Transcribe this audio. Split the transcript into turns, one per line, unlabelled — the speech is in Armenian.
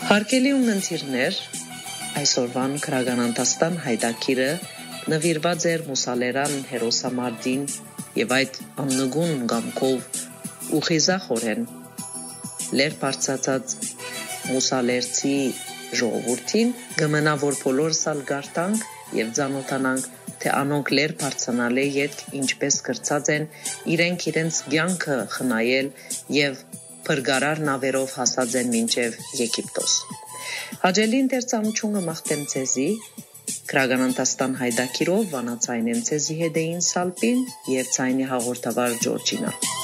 Հարգելի ունընթիրներ, այսօրվան Քրագանանտաստան հայդակիրը նվիրված էր Մուսալերան հերոսամարտին եւ այդ ամնգուն գամքով ուխիզախորեն լեր բարձացած մուսալերցի ժողովրդին գմնա որ բոլորս ալ գարտանք եւ ծանոթանանք թե անոնք լեր բարձանալե յետք ինչպես կրծած են իրենց կյանքը խնայել եւ փրկարար նավերով հասած են մինչև Եգիպտոս։ Հաջելի ընթերցանությունը մաղթեմ ցեզի Քրագանանտաստան հայդակիրով վանացայնեմ ցեզի հետեին սալպին եւ ցայնի հաղորդավար Ջորջինա։